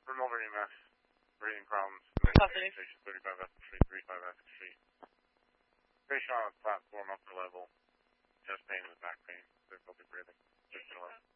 Remote EMS. Breathing problems. Copy. Station 35 Essex Street, 35 Essex Street. Patient on the platform, upper level. Chest pain and back pain. Difficulty breathing. 1511.